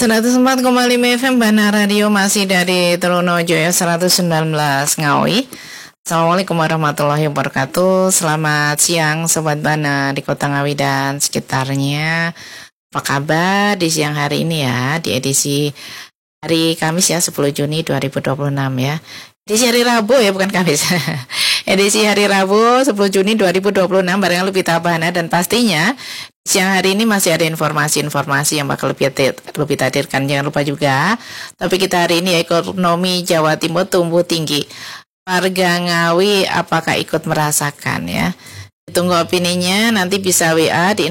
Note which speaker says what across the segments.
Speaker 1: 104,5 FM Bana Radio masih dari Trunojoyo 119 Ngawi. Assalamualaikum warahmatullahi wabarakatuh. Selamat siang Sobat Bana di Kota Ngawi dan sekitarnya. Apa kabar di siang hari ini ya, di edisi hari Kamis ya, 10 Juni 2026 ya. Edisi hari Rabu ya, bukan Kamis. Edisi hari Rabu 10 Juni 2026 bareng lebih tabana, dan pastinya siang hari ini masih ada informasi-informasi yang bakal lebih hadirkan. Jangan lupa juga, tapi kita hari ini ya, ekonomi Jawa Timur tumbuh tinggi. Warga Ngawi apakah ikut merasakan ya? Tunggu opininya, nanti bisa WA di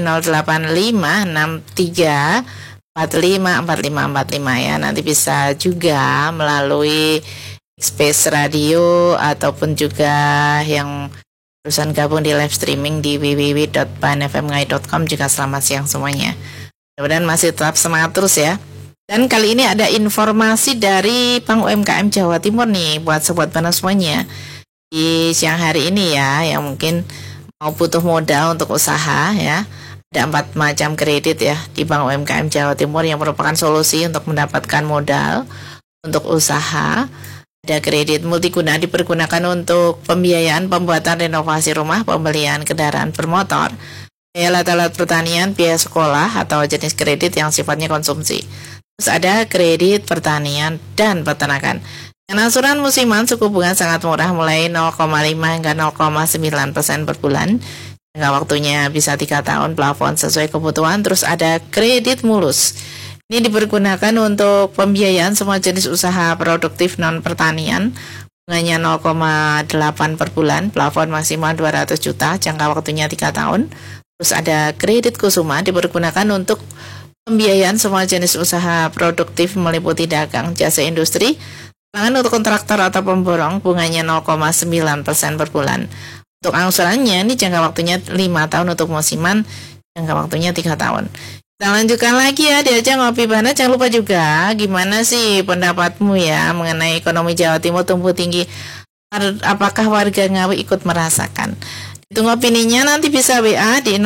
Speaker 1: 08563454545 ya. Nanti bisa juga melalui Space Radio ataupun juga yang terusan gabung di live streaming di www.banfmngai.com juga. Selamat siang semuanya. Mudah-mudahan masih tetap semangat terus ya. Dan kali ini ada informasi dari Bank UMKM Jawa Timur nih buat Sobat Bana semuanya di siang hari ini ya, yang mungkin mau butuh modal untuk usaha ya. Ada 4 macam kredit ya di Bank UMKM Jawa Timur yang merupakan solusi untuk mendapatkan modal untuk usaha. Ada kredit multiguna dipergunakan untuk pembiayaan pembuatan renovasi rumah, pembelian kendaraan bermotor, biaya alat-alat pertanian, biaya sekolah atau jenis kredit yang sifatnya konsumsi. Terus ada kredit pertanian dan peternakan. Dengan angsuran musiman suku bunga sangat murah mulai 0,5 hingga 0,9% per bulan. Jangka waktunya bisa 3 tahun, plafon sesuai kebutuhan. Terus ada kredit mulus. Ini dipergunakan untuk pembiayaan semua jenis usaha produktif non-pertanian. Bunganya 0,8 per bulan, plafon maksimal 200 juta, jangka waktunya 3 tahun. Terus ada kredit kusuma dipergunakan untuk pembiayaan semua jenis usaha produktif meliputi dagang, jasa industri, pangan untuk kontraktor atau pemborong, bunganya 0,9% per bulan. Untuk angsurannya ini jangka waktunya 5 tahun, untuk musiman jangka waktunya 3 tahun. Kita lanjutkan lagi ya, diajak ngopi Bana. Jangan lupa juga, gimana sih pendapatmu ya mengenai ekonomi Jawa Timur tumbuh tinggi? Apakah warga Ngawi ikut merasakan? Tunggu opininya, nanti bisa WA di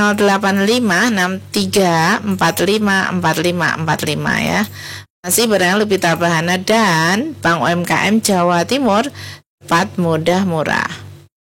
Speaker 1: 08563454545 ya. Masih barang lebih tabahana dan Bank UMKM Jawa Timur, cepat, mudah, murah.